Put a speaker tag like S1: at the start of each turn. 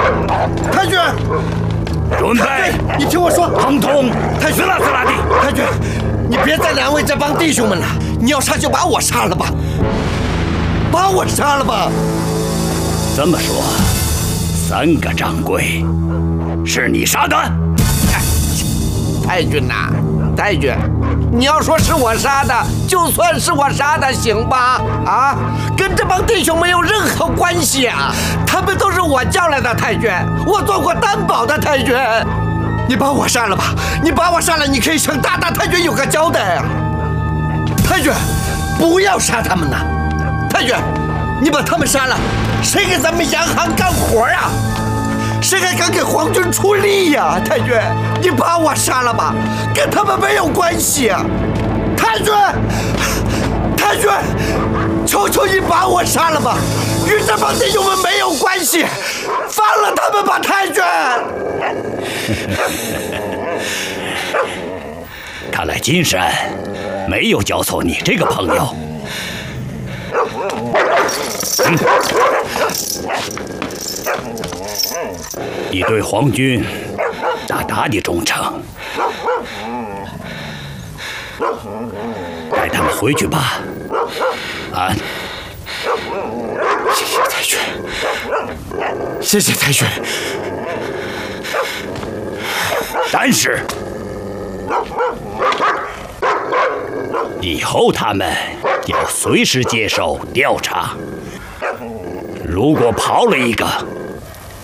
S1: 太君，
S2: 准备！
S1: 你听我说，
S2: 统统
S1: 太君，
S2: 死啦死啦的！
S1: 太君，你别再难为这帮弟兄们了。你要杀就把我杀了吧，把我杀了吧。
S2: 这么说，3个掌柜是你杀的？
S1: 太君呐，太君，你要说是我杀的，就算是我杀的，行吧？啊，跟这帮弟兄没有任何关系啊，他们都是我叫来的。太君，我做过担保的。太君，你把我杀了吧，你把我杀了，你可以向大太君有个交代啊。太君，不要杀他们呐！太君，你把他们杀了，谁给咱们洋行干活啊？谁还敢给皇军出力呀？太君，你把我杀了吧，跟他们没有关系啊！太君，太君，求求你把我杀了吧，与这帮弟兄们没有关系，放了他们吧，太君。
S2: 看来金山没有交错你这个朋友。你对皇军大大的忠诚，带他们回去吧。啊！
S1: 谢谢太君，谢谢太君。
S2: 但是以后他们要随时接受调查，如果跑了一个，